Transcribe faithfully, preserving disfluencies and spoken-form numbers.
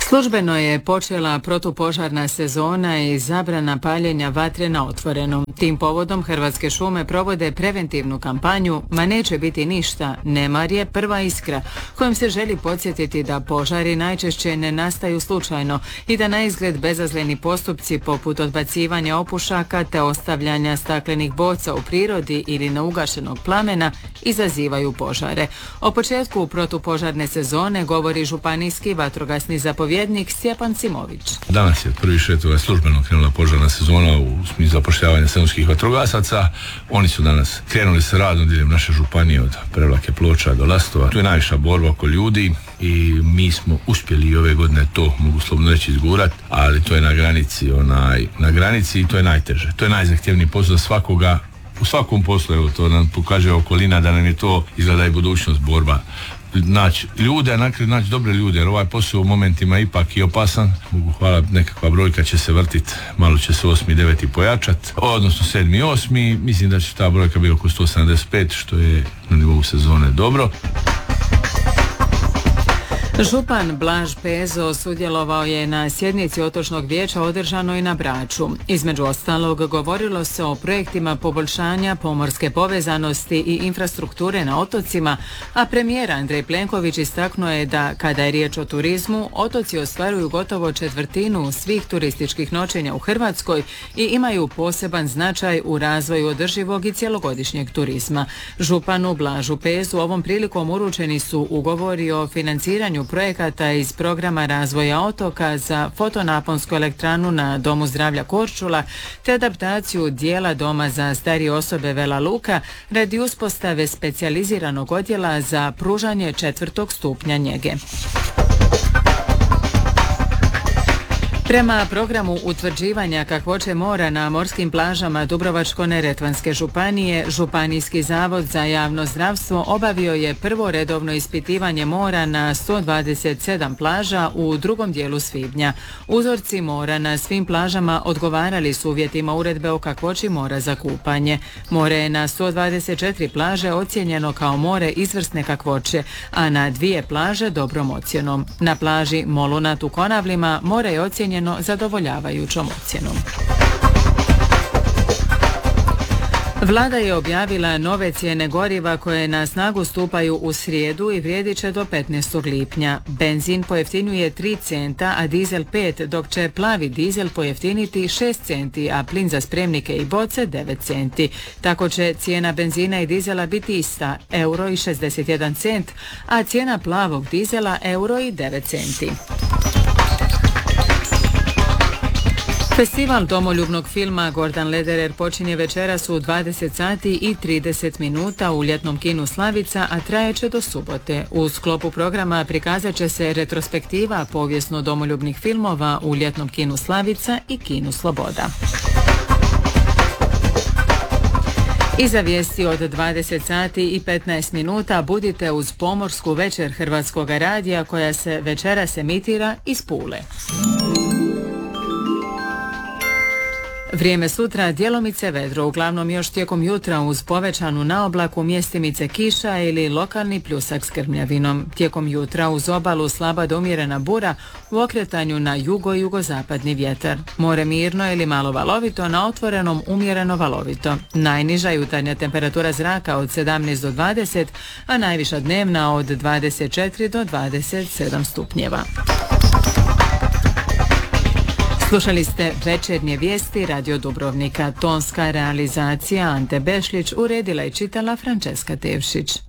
Službeno je počela protupožarna sezona i zabrana paljenja vatre na otvorenom. Tim povodom Hrvatske šume provode preventivnu kampanju "Ma neće biti ništa, nemar je prva iskra", kojom se želi podsjetiti da požari najčešće ne nastaju slučajno i da naizgled bezazleni postupci poput odbacivanja opušaka te ostavljanja staklenih boca u prirodi ili neugašenog plamena izazivaju požare. O početku protupožarne sezone govori županijski vatrogasni zapovjednik Stjepan Simović. Danas je prvi šetoga službeno krenula požarna sezona u smislu zapošljavanja sezonskih vatrogasaca. Oni su danas krenuli sa radom diljem naše županije od Prevlake, Ploča do Lastova. Tu je najviša borba oko ljudi i mi smo uspjeli i ove godine to, mogu slobodno reći, izgurat, ali to je na granici, onaj, na granici i to je najteže. To je najzahtjevniji posao za svakoga. U svakom poslu, evo, to nam pokaže okolina da nam je to izgleda i budućnost, borba. Naći ljude, a nakriju naći dobre ljude, jer ovaj posao u momentima ipak i opasan. Mogu hvala, nekakva brojka će se vrtiti, malo će se osmi, deveti pojačat, odnosno sedmi, osmi, mislim da će ta brojka biti oko sto sedamdeset pet, što je na nivou sezone dobro. Župan Blaž Pezo sudjelovao je na sjednici otočnog vijeća održanoj na Braču. Između ostalog govorilo se o projektima poboljšanja pomorske povezanosti i infrastrukture na otocima, a premijer Andrej Plenković istaknuo je da kada je riječ o turizmu, otoci ostvaruju gotovo četvrtinu svih turističkih noćenja u Hrvatskoj i imaju poseban značaj u razvoju održivog i cjelogodišnjeg turizma. Županu Blažu Pezu ovom prilikom uručeni su ugovori o financiranju projekata iz programa razvoja otoka za fotonaponsku elektranu na Domu zdravlja Korčula te adaptaciju dijela doma za starije osobe Vela Luka radi uspostave specijaliziranog odjela za pružanje četvrtog stupnja njege. Prema programu utvrđivanja kakvoće mora na morskim plažama Dubrovačko-neretvanske županije, Županijski zavod za javno zdravstvo obavio je prvo redovno ispitivanje mora na sto dvadeset sedam plaža u drugom dijelu svibnja. Uzorci mora na svim plažama odgovarali su uvjetima uredbe o kakvoći mora za kupanje. More je na sto dvadeset četiri plaže ocijenjeno kao more izvrsne kakvoće, a na dvije plaže dobrom ocjenom. Na plaži Molunat u Konavlima more je ocijenjeno zadovoljavajućom ocjenom. Vlada je objavila nove cijene goriva koje na snagu stupaju u srijedu i vrijedit će do petnaestog lipnja. Benzin pojeftinjuje tri centa, a dizel pet, dok će plavi dizel pojeftiniti šest centi, a plin za spremnike i boce devet centi. Tako će cijena benzina i dizela biti ista, euro i šezdeset jedan cent, a cijena plavog dizela euro i devet centi. Festival domoljubnog filma Gordan Lederer počinje večeras u dvadeset sati i trideset minuta u ljetnom kinu Slavica, a trajeće do subote. U sklopu programa prikazat će se retrospektiva povijesno domoljubnih filmova u ljetnom kinu Slavica i kinu Sloboda. Iza vijesti od dvadeset sati i petnaest minuta budite uz Pomorsku večer Hrvatskoga radija koja se večeras emitira iz Pule. Vrijeme sutra djelomice vedro, uglavnom još tijekom jutra uz povećanu naoblaku, mjestimice kiša ili lokalni pljusak s krmljavinom. Tijekom jutra uz obalu slaba do umjerena bura, u okretanju na jugo-jugozapadni vjetar. More mirno ili malo valovito, na otvorenom umjereno valovito. Najniža jutarnja temperatura zraka od sedamnaest do dvadeset, a najviša dnevna od dvadeset četiri do dvadeset sedam stupnjeva. Slušali ste večernje vijesti Radio Dubrovnika. Tonska realizacija Ante Bešlić, uredila i čitala Frančeska Tevšić.